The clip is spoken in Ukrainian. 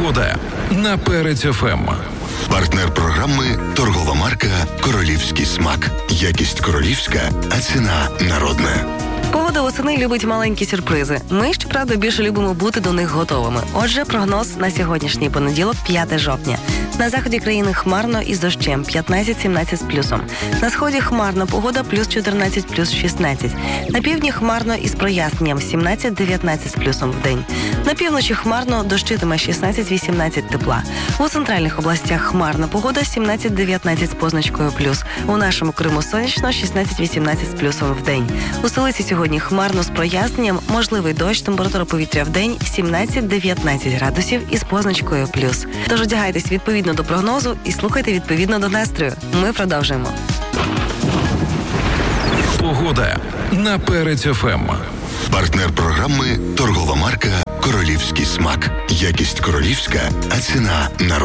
Погода на Перець ФМ. Партнер програми – торгова марка «Королівський смак». Якість королівська, а ціна народна. Погода восени любить маленькі сюрпризи. Ми, щоправда, більше любимо бути до них готовими. Отже, прогноз на сьогоднішній понеділок, 5 жовтня. На заході країни хмарно із дощем, 15-17 з плюсом. На сході хмарно, погода плюс 14, плюс 16. На півдні хмарно із проясненням, 17-19 з плюсом в день. На півночі хмарно, дощитиме 16-18 тепла. У центральних областях хмарна погода, 17-19 з позначкою плюс. У нашому Криму сонячно, 16-18 з плюсом в день. У столиці сьогодні хмарно з проясненням, можливий дощ, температура повітря в день 17-19 градусів із позначкою плюс. Тож одягайтесь відповідно до прогнозу і слухайте відповідно до настрою. Ми продовжуємо. Погода на Перець ФМ. Партнер програми – торгова марка «Королівський смак». Якість королівська, а ціна народна.